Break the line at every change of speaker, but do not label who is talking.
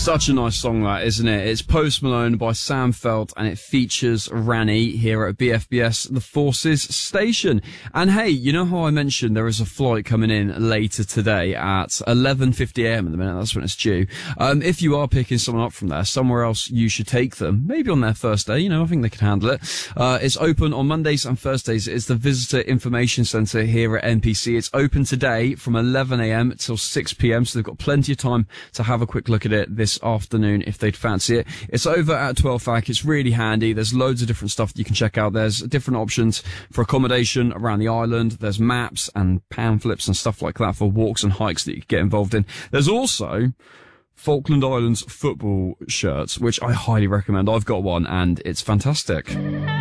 Such a nice song that, isn't it? It's Post Malone by Sam Feldt and it features Rani here at BFBS, the Forces Station. And hey, you know how I mentioned there is a flight coming in later today at 11:50am at the minute, that's when it's due. If you are picking someone up from there, somewhere else you should take them, maybe on their first day, I think they can handle it. It's open on Mondays and Thursdays. It's the Visitor Information Centre here at NPC. It's open today from 11am till 6pm, so they've got plenty of time to have a quick look at it this afternoon if they'd fancy it. It's over at 12 Fac. It's really handy. There's loads of different stuff that you can check out. There's different options for accommodation around the island. There's maps and pamphlets and stuff like that for walks and hikes that you can get involved in. There's also Falkland Islands football shirts, which I highly recommend. I've got one and it's fantastic.